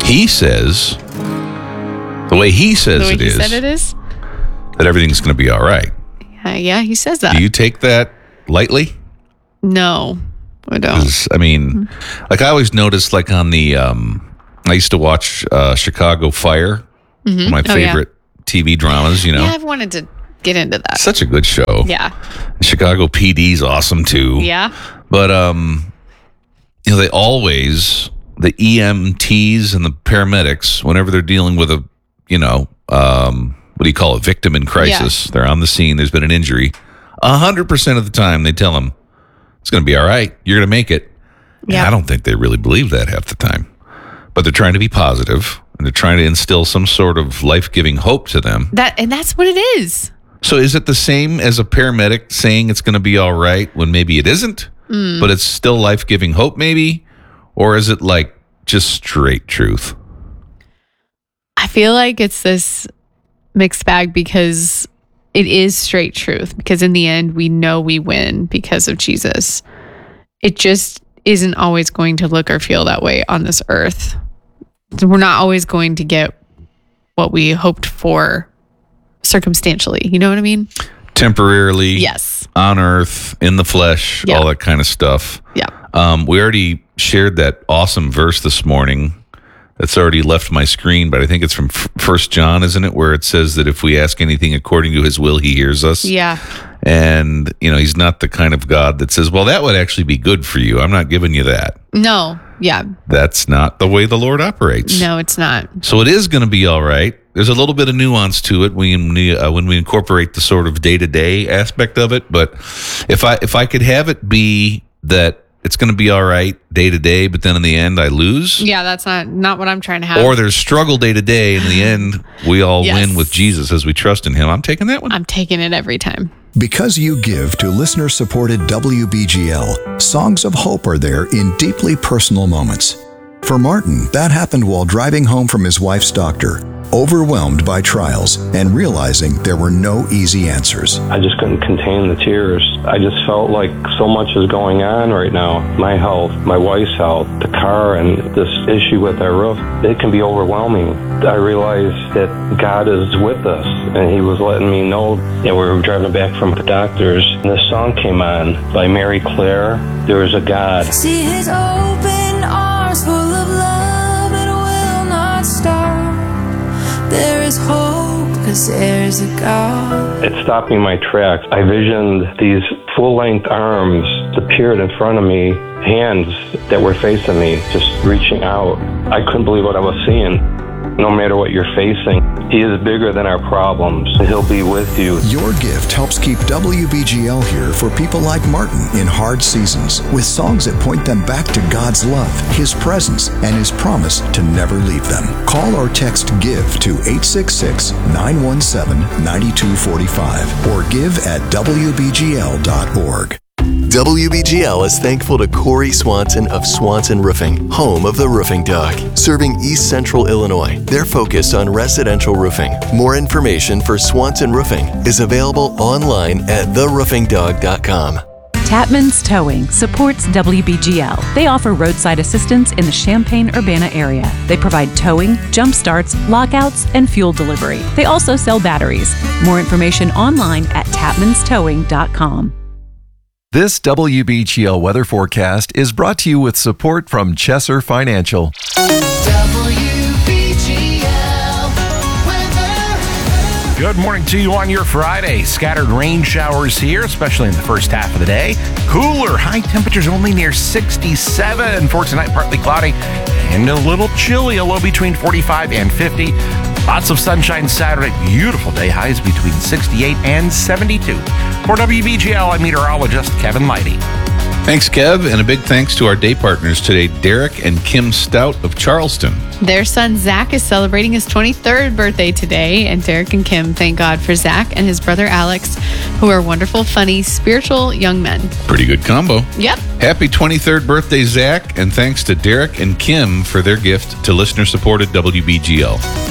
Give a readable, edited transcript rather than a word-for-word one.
he says, the way he says it is, that everything's going to be all right. Yeah, he says that. Do you take that lightly? No, I don't. I mean, like I always noticed, like on the, I used to watch Chicago Fire, one of my favorite TV dramas, you know. Yeah, I've wanted to get into that. Such a good show. Yeah. Chicago PD's awesome too. Yeah. But, you know, they always, the EMTs and the paramedics, whenever they're dealing with a, you know, what do you call it, victim in crisis, they're on the scene, there's been an injury, 100% of the time they tell them, it's going to be all right, you're going to make it. Yeah. I don't think they really believe that half the time. But they're trying to be positive, and they're trying to instill some sort of life-giving hope to them. And that's what it is. So is it the same as a paramedic saying it's going to be all right when maybe it isn't, but it's still life-giving hope maybe? Or is it like just straight truth? I feel like it's this mixed bag because it is straight truth. Because in the end, we know we win because of Jesus. It just isn't always going to look or feel that way on this earth. So we're not always going to get what we hoped for circumstantially. You know what I mean? Temporarily. Yes. On earth, in the flesh, all that kind of stuff. Yeah. We already shared that awesome verse this morning. That's already left my screen, but I think it's from 1 John, isn't it? Where it says that if we ask anything according to his will, he hears us. Yeah. And, you know, he's not the kind of God that says, well, that would actually be good for you. I'm not giving you that. No. Yeah. That's not the way the Lord operates. No, it's not. So it is going to be all right. There's a little bit of nuance to it when we incorporate the sort of day-to-day aspect of it. But if I could have it be that it's going to be all right day to day, but then in the end I lose. Yeah, that's not what I'm trying to have. Or there's struggle day to day, and in the end we all win with Jesus as we trust in him. I'm taking that one. I'm taking it every time. Because you give to listener-supported WBGL, songs of hope are there in deeply personal moments. For Martin, that happened while driving home from his wife's doctor, overwhelmed by trials and realizing there were no easy answers. I just couldn't contain the tears. I just felt like so much is going on right now. My health, my wife's health, the car, and this issue with our roof, it can be overwhelming. I realized that God is with us, and he was letting me know. And we were driving back from the doctors, and this song came on by Mary Claire, There Is a God. See his open arms full of love, it will not stop. There is hope, because there's a God. It stopped me in my tracks. I visioned these full-length arms appeared in front of me, hands that were facing me, just reaching out. I couldn't believe what I was seeing. No matter what you're facing, he is bigger than our problems, and he'll be with you. Your gift helps keep WBGL here for people like Martin in hard seasons, with songs that point them back to God's love, his presence, and his promise to never leave them. Call or text GIVE to 866-917-9245 or give at WBGL.org. WBGL is thankful to Corey Swanson of Swanson Roofing, home of the Roofing Dog, serving East Central Illinois. They're focused on residential roofing. More information for Swanson Roofing is available online at theroofingdog.com. Tapman's Towing supports WBGL. They offer roadside assistance in the Champaign-Urbana area. They provide towing, jump starts, lockouts, and fuel delivery. They also sell batteries. More information online at tapmanstowing.com. This WBGL weather forecast is brought to you with support from Chesser Financial. Good morning to you on your Friday. Scattered rain showers here, especially in the first half of the day. Cooler, high temperatures only near 67. For tonight, partly cloudy and a little chilly, a low between 45 and 50. Lots of sunshine Saturday. Beautiful day, highs between 68 and 72. For WBGL, I'm meteorologist Kevin Leidy. Thanks, Kev, and a big thanks to our day partners today, Derek and Kim Stout of Charleston. Their son Zach is celebrating his 23rd birthday today, and Derek and Kim thank God for Zach and his brother Alex, who are wonderful, funny, spiritual young men. Pretty good combo. Yep. Happy 23rd birthday, Zach, and thanks to Derek and Kim for their gift to listener-supported WBGL.